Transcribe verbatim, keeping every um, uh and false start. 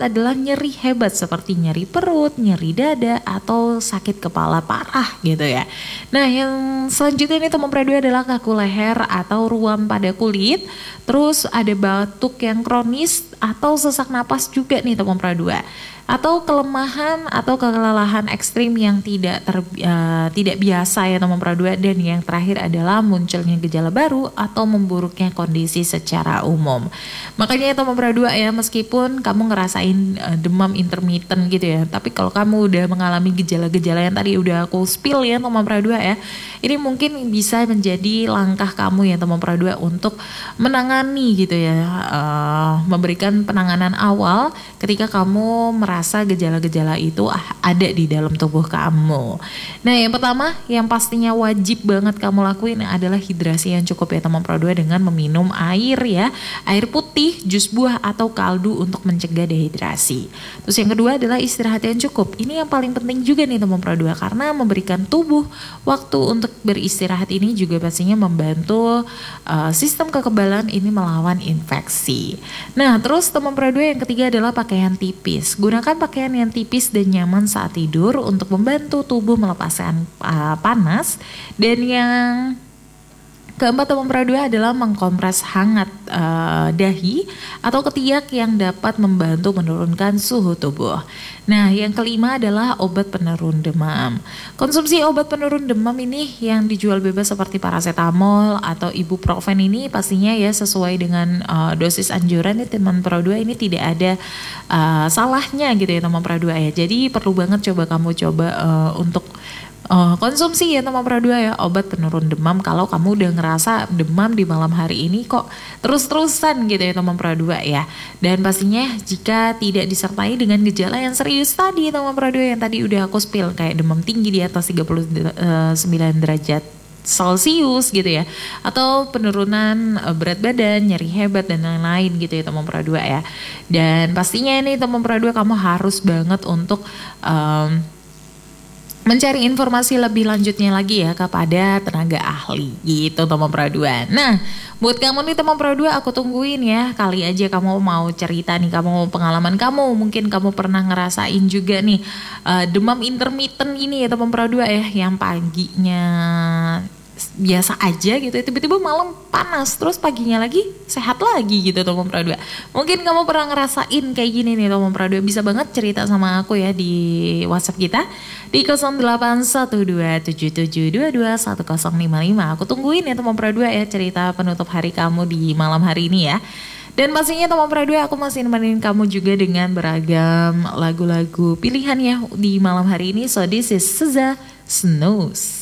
adalah nyeri hebat seperti nyeri perut, nyeri dada, atau sakit kepala parah gitu ya. Nah yang selanjutnya ini teman dua adalah kaku leher atau ruam pada kulit. Terus ada batuk yang kronis atau sesak napas juga nih teman dua. Atau kelemahan atau kelelahan ekstrim yang tidak ter, uh, tidak biasa ya teman dua. Dan yang terakhir adalah munculnya gejala baru atau memburuknya kondisi secara umum. Makanya ya teman dua ya, meskipun kamu ngerasain uh, demam intermittent gitu ya, tapi kalau kamu udah mengalami gejala-gejala yang tadi udah aku spill ya teman dua ya, ini mungkin bisa menjadi langkah kamu ya teman dua untuk menangani gitu ya, uh, memberikan penanganan awal ketika kamu merasa gejala-gejala itu ada di dalam tubuh kamu. Nah yang pertama yang pastinya wajib banget kamu lakuin adalah hidrasi yang cukup ya teman dua dengan meminum air ya, air putih, jus buah atau kaldu untuk mencegah dehidrasi. Terus yang kedua adalah istirahat yang cukup. Ini yang paling penting juga nih teman dua karena memberikan tubuh waktu untuk beristirahat ini juga pastinya membantu uh, sistem kekebalan ini melawan infeksi. Nah terus teman dua yang ketiga adalah pakaian tipis. Gunakan pakaian yang tipis dan nyaman saat tidur untuk membantu tubuh melepaskan uh, panas. Dan yang keempat teman dua adalah mengkompres hangat uh, dahi atau ketiak yang dapat membantu menurunkan suhu tubuh. Nah yang kelima adalah obat penurun demam. Konsumsi obat penurun demam ini yang dijual bebas seperti paracetamol atau ibuprofen ini pastinya ya sesuai dengan uh, dosis anjuran nih teman dua ini tidak ada uh, salahnya gitu ya teman dua ya. Jadi perlu banget coba kamu coba uh, untuk Uh, konsumsi ya teman dua ya obat penurun demam kalau kamu udah ngerasa demam di malam hari ini kok terus-terusan gitu ya teman dua ya. Dan pastinya jika tidak disertai dengan gejala yang serius tadi teman dua yang tadi udah aku spill kayak demam tinggi di atas tiga puluh sembilan derajat Celcius gitu ya, atau penurunan berat badan, nyeri hebat dan lain-lain gitu ya teman dua ya. Dan pastinya ini teman dua kamu harus banget untuk um, mencari informasi lebih lanjutnya lagi ya kepada tenaga ahli gitu teman dua. Nah buat kamu nih teman dua aku tungguin ya, kali aja kamu mau cerita nih, kamu mau pengalaman kamu, mungkin kamu pernah ngerasain juga nih uh, demam intermittent ini ya teman dua ya, yang paginya biasa aja gitu ya, tiba-tiba malam panas terus paginya lagi sehat lagi gitu teman dua. Mungkin kamu pernah ngerasain kayak gini nih teman dua, bisa banget cerita sama aku ya di WhatsApp kita di nol delapan satu dua tujuh tujuh dua dua satu nol lima lima. Aku tungguin ya teman dua ya cerita penutup hari kamu di malam hari ini ya. Dan pastinya teman dua aku masih nemenin kamu juga dengan beragam lagu-lagu pilihan ya di malam hari ini. So this is Seza Snooze.